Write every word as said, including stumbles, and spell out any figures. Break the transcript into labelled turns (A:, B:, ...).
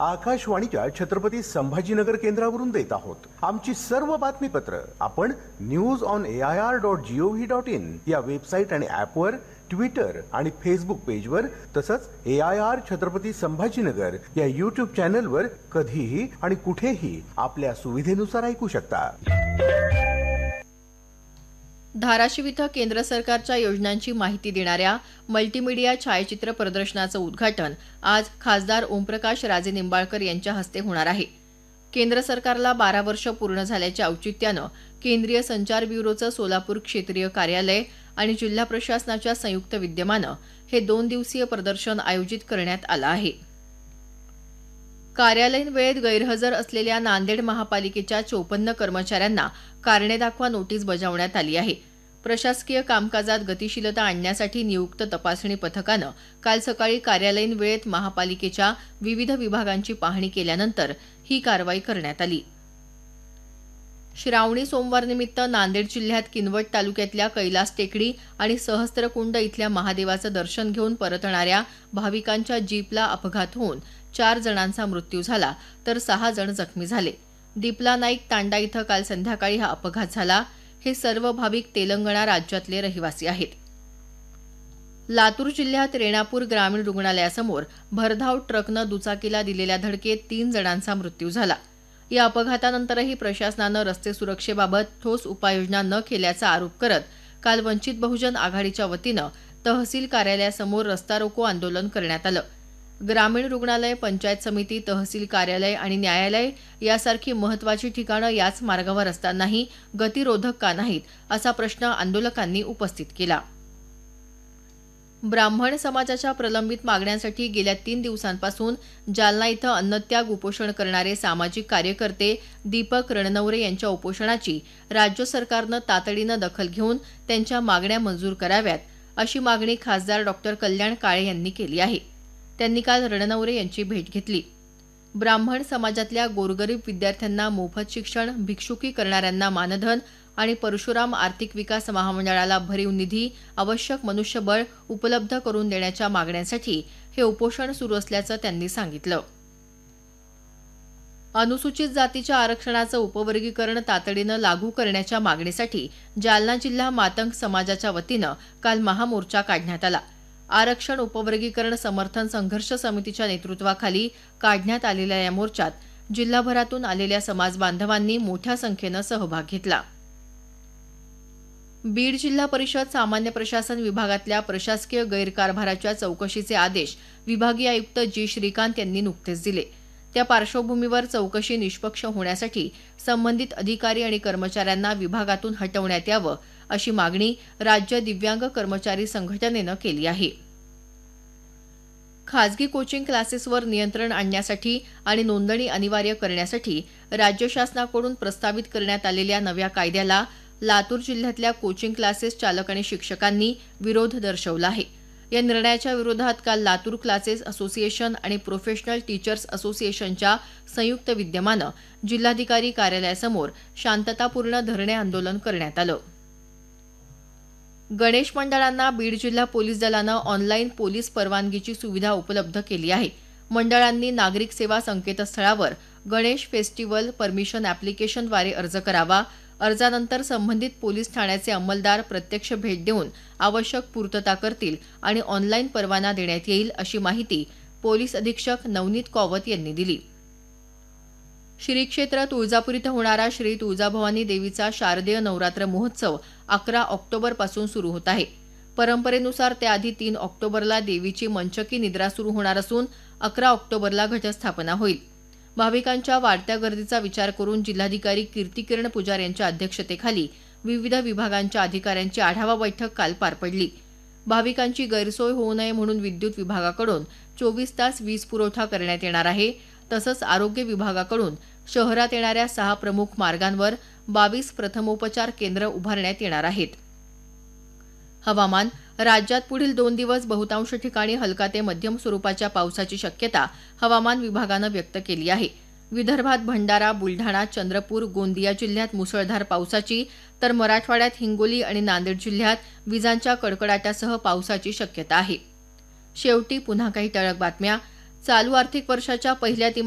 A: आकाशवाणीच्या छत्रपती संभाजीनगर केंद्रावरून देत आहोत। आमची सर्व बातमीपत्र आपण news on A I R dot G O V dot in या वेबसाईट आणि ॲपवर, ट्विटर आणि फेसबुक पेजवर, तसंच ए आय आर छत्रपती संभाजीनगर या यूट्यूब चॅनलवर कधीही आणि कुठेही आपल्या सुविधेनुसार ऐकू शकता।
B: धाराशिव इथं केंद्र सरकारच्या योजनांची माहिती देणाऱ्या मल्टीमीडिया छायाचित्र प्रदर्शनाचं उद्घाटन आज खासदार ओमप्रकाश राजे निंबाळकर यांच्या हस्ते होणार आहे। केंद्र सरकारला बारा वर्ष पूर्ण झाल्याच्या औचित्यानं केंद्रीय संचार ब्युरोचं सोलापूर क्षेत्रीय कार्यालय आणि जिल्हा प्रशासनाच्या संयुक्त विद्यमानं हे दोन दिवसीय प्रदर्शन आयोजित करण्यात आलं आहे। कार्यालयीन वेळेत गैरहजर असलेल्या नांदेड महापालिकेच्या चोपन्न कर्मचाऱ्यांना कारणे दाखवा नोटीस बजावण्यात आली आहे। प्रशासकीय कामकाजात गतिशीलता आणण्यासाठी नियुक्त तपासणी पथकानं काल सकाळी कार्यालयीन वेळेत महापालिकेच्या विविध विभागांची पाहणी केल्यानंतर ही कारवाई करण्यात आली। श्रावणी सोमवारनिमित्त नांदेड जिल्ह्यात किनवट तालुक्यातल्या कैलास टेकडी आणि सहस्त्रकुंड इथल्या महादेवाचं दर्शन घेऊन परतणाऱ्या भाविकांच्या जीपला अपघात होऊन चार जणांचा मृत्यू झाला तर सहा जण जखमी झाले। दीपला नाईक तांडा इथं काल संध्याकाळी हा अपघात झाला। हे सर्व भाविक तेलंगणा राज्यातले रहिवासी आहेत। लातूर जिल्ह्यात रेणापूर ग्रामीण रुग्णालयासमोर भरधाव ट्रकनं दुचाकीला दिलेल्या धडकेत तीन जणांचा मृत्यू झाला। या अपघातानंतरही प्रशासनानं रस्ते सुरक्षेबाबत ठोस उपाययोजना न केल्याचा आरोप करत काल वंचित बहुजन आघाडीच्या वतीनं तहसील कार्यालयासमोर रस्ता रोको आंदोलन करण्यात आलं। ग्रामीण रुग्णालय, पंचायत समिती, तहसील कार्यालय आणि न्यायालय यासारखी महत्त्वाची ठिकाणं याच मार्गावर असतानाही गतिरोधक का नाहीत, असा प्रश्न आंदोलकांनी उपस्थित केला। ब्राह्मण समाजाच्या प्रलंबित मागण्यांसाठी गेल्या तीन दिवसांपासून जालना इथं अन्नत्याग उपोषण करणारे सामाजिक कार्यकर्ते दीपक रणनवरे यांच्या उपोषणाची राज्य सरकारनं तातडीनं दखल घेऊन त्यांच्या मागण्या मंजूर कराव्यात, अशी मागणी खासदार डॉक्टर कल्याण काळे यांनी केली आहे। त्यांनी काल रणनवरे यांची भेट घेतली। ब्राह्मण समाजातल्या गोरगरीब विद्यार्थ्यांना मोफत शिक्षण, भिक्षुकी करणाऱ्यांना मानधन आणि परशुराम आर्थिक विकास महामंडळाला भरीव निधी, आवश्यक मनुष्यबळ उपलब्ध करून देण्याच्या मागण्यांसाठी हे उपोषण सुरू असल्याचं त्यांनी सांगितलं। अनुसूचित जातीच्या आरक्षणाचं उपवर्गीकरण तातडीनं लागू करण्याच्या मागणीसाठी जालना जिल्हा मातंग समाजाच्या वतीनं काल महामोर्चा काढण्यात आला। आरक्षण उपवर्गीकरण समर्थन संघर्ष समितीच्या नेतृत्वाखाली काढण्यात आलेल्या या मोर्चात जिल्हाभरातून आलेल्या समाज बांधवांनी मोठ्या संख्येनं सहभाग घेतला। बीड जिल्हा परिषद सामान्य प्रशासन विभागातल्या प्रशासकीय गैरकारभाराच्या चौकशीचे आदेश विभागीय आयुक्त जी श्रीकांत यांनी नुकतेच दिले। त्या पार्श्वभूमीवर चौकशी निष्पक्ष होण्यासाठी संबंधित अधिकारी आणि कर्मचाऱ्यांना विभागातून हटवण्यात यावं, अशी मागणी राज्य दिव्यांग कर्मचारी संघटनेनं केली आहे। खासगी कोचिंग क्लासेसवर नियंत्रण आणण्यासाठी आणि नोंदणी अनिवार्य करण्यासाठी राज्य शासनाकडून प्रस्तावित करण्यात आलेल्या नव्या कायद्याला लातूर जिल्ह्यातल्या कोचिंग क्लासेस चालक आणि शिक्षकांनी विरोध दर्शवला आहे। या निर्णयाच्या विरोधात काल लातूर क्लासेस असोसिएशन आणि प्रोफेशनल टीचर्स असोसिएशनच्या संयुक्त विद्यमानं जिल्हाधिकारी कार्यालयासमोर शांततापूर्ण धरणे आंदोलन करण्यात आलं। गणेश मंडळांना बीड जिल्हा पोलीस दलानं ऑनलाईन पोलीस परवानगीची सुविधा उपलब्ध केली आहे। मंडळांनी नागरिक सेवा संकेतस्थळावर गणेश फेस्टिव्हल परमिशन ॲप्लिकेशनद्वारे अर्ज करावा। अर्जानंतर संबंधित पोलीस ठाण्याचे अंमलदार प्रत्यक्ष भेट देऊन आवश्यक पूर्तता करतील आणि ऑनलाईन परवाना देण्यात येईल, अशी माहिती पोलीस अधीक्षक नवनीत कॉवत यांनी दिली। श्री क्षेत्र तुळजापूर इथं होणारा श्री तुळजाभवानी देवीचा शारदीय नवरात्र महोत्सव अकरा ऑक्टोबर पासून सुरू होत आहे। परंपरेनुसार त्याआधी तीन ऑक्टोबरला देवीची मंचकी निद्रा सुरू होणार असून अकरा ऑक्टोबरला घटस्थापना होईल। भाविकांच्या वाढत्या गर्दीचा विचार करून जिल्हाधिकारी कीर्तिकिरण पुजार यांच्या अध्यक्षतेखाली विविध विभागांच्या अधिकाऱ्यांची आढावा बैठक काल पार पडली। भाविकांची गैरसोय होऊ नये म्हणून विद्युत विभागाकडून चोवीस तास वीज पुरवठा करण्यात येणार आहे। तसंच आरोग्य विभागाकडून शहरात येणाऱ्या सहा प्रमुख मार्गांवर बावीस प्रथमोपचार केंद्र उभारण्यात येणार आहेत। हवामान राज्यात पुढील दोन दिवस बहुतांश ठिकाणी हलका ते मध्यम स्वरूपाच्या पावसाची शक्यता हवामान विभागानं व्यक्त केली आहे। विदर्भात भंडारा, बुलढाणा, चंद्रपूर, गोंदिया जिल्ह्यात मुसळधार पावसाची तर मराठवाड्यात हिंगोली आणि नांदेड जिल्ह्यात विजांच्या कडकडाटासह पावसाची शक्यता आहे। शेवटी पुन्हा काही ठळक बातम्या। चालू आर्थिक वर्षाच्या पहिल्या